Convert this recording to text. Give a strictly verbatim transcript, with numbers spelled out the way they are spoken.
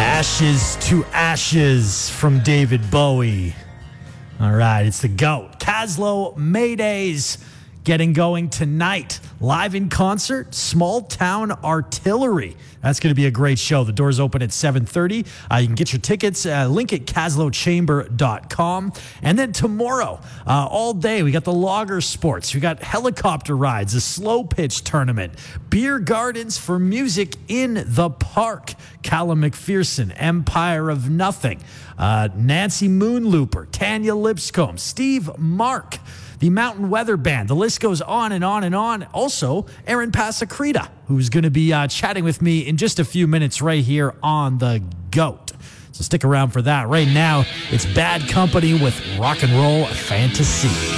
Ashes to Ashes from David Bowie. All right, it's the GOAT. Kaslo Maydays getting going tonight. Live in concert, Small Town Artillery. That's going to be a great show. The doors open at seven thirty. Uh, you can get your tickets. Uh, link at kaslo chamber dot com. And then tomorrow, uh, all day, we got the Logger Sports. We got helicopter rides, a slow pitch tournament, beer gardens for music in the park. Callum McPherson, Empire of Nothing, uh, Nancy Moonlooper, Tanya Lipscomb, Steve Mark, the Mountain Weather Band. The list goes on and on and on. Also, Aaron Pasacreta, who's going to be uh, chatting with me in just a few minutes right here on the GOAT. So stick around for that. Right now, it's Bad Company with Rock and Roll Fantasy.